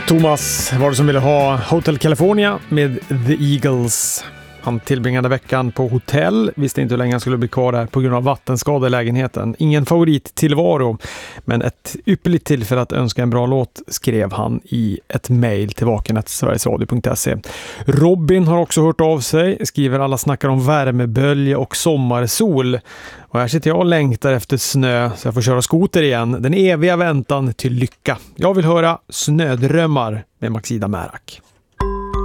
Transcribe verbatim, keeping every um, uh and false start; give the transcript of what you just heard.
Thomas var det som ville ha Hotel California med The Eagles. Han tillbringade veckan på hotell, visste inte hur länge han skulle bli kvar där på grund av vattenskada i lägenheten. Ingen favorit tillvaro, men ett ypperligt tillfälle att önska en bra låt, skrev han i ett mejl till vakenet sverigesradio punkt se. Robin har också hört av sig, skriver alla snackar om värmebölje och sommarsol. Och här sitter jag och längtar efter snö så jag får köra skoter igen. Den eviga väntan till lycka. Jag vill höra Snödrömmar med Maxida Märak.